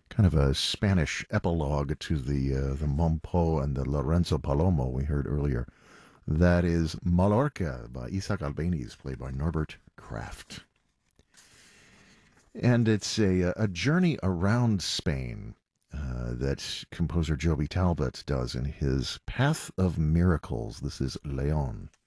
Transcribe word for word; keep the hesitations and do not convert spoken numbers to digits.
kind of a Spanish epilogue to the uh, the Mompo and the Lorenzo Palomo we heard earlier. That is Mallorca by Isaac Albeniz, played by Norbert Kraft. And it's a, a journey around Spain uh, that composer Joby Talbot does in his Path of Miracles. This is Leon.